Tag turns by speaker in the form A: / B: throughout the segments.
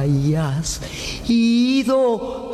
A: hayas ido,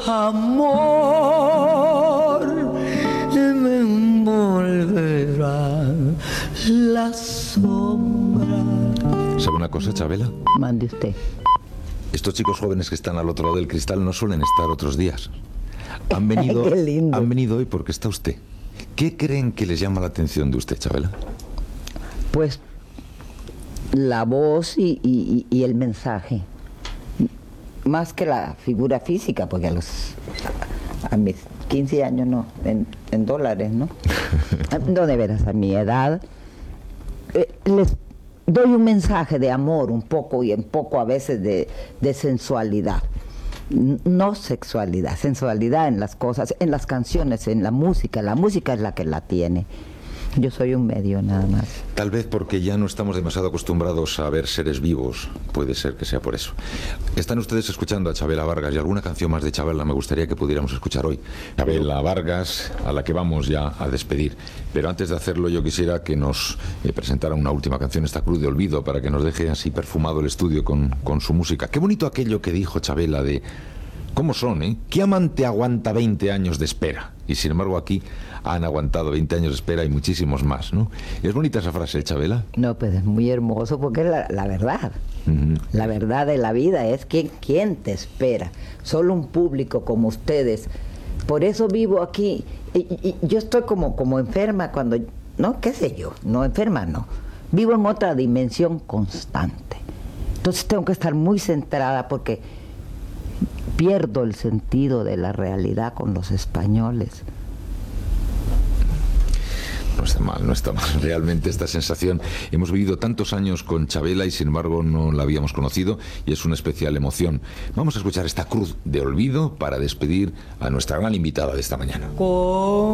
A: amor, me envolverá la sombra.
B: ¿Sabe una cosa, Chabela?
C: Mande usted.
B: Estos chicos jóvenes que están al otro lado del cristal no suelen estar otros días. Han venido,
C: Qué lindo.
B: Han venido hoy porque está usted. ¿Qué creen que les llama la atención de usted, Chabela?
C: Pues la voz y el mensaje. Más que la figura física, porque a mis 15 años no, en dólares, ¿no? No, de veras, a mi edad, les doy un mensaje de amor un poco y un poco a veces de sensualidad. No sexualidad, sensualidad en las cosas, en las canciones, en la música. La música es la que la tiene. Yo soy un medio nada más.
B: Tal vez porque ya no estamos demasiado acostumbrados a ver seres vivos. Puede ser que sea por eso. Están ustedes escuchando a Chabela Vargas y alguna canción más de Chabela me gustaría que pudiéramos escuchar hoy. Chabela Vargas, a la que vamos ya a despedir. Pero antes de hacerlo yo quisiera que nos presentara una última canción, esta Cruz de Olvido, para que nos deje así perfumado el estudio con su música. Qué bonito aquello que dijo Chabela de... ¿Cómo son, eh? ¿Qué amante aguanta 20 años de espera? Y sin embargo aquí han aguantado 20 años de espera y muchísimos más, ¿no? ¿Es bonita esa frase, Chabela?
C: No, pues es muy hermoso porque es la verdad. La verdad de la vida es que ¿quién te espera? Solo un público como ustedes. Por eso vivo aquí. Y yo estoy como enferma cuando... No, qué sé yo, no enferma, no. Vivo en otra dimensión constante. Entonces tengo que estar muy centrada porque pierdo el sentido de la realidad con los españoles.
B: No está mal, no está mal. Realmente esta sensación, hemos vivido tantos años con Chabela y sin embargo no la habíamos conocido y es una especial emoción. Vamos a escuchar esta Cruz de Olvido para despedir a nuestra gran invitada de esta mañana.